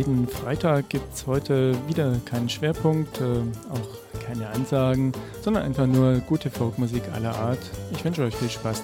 jeden Freitag gibt es heute wieder keinen Schwerpunkt, auch keine Ansagen, sondern einfach nur gute Folkmusik aller Art. Ich wünsche euch viel Spaß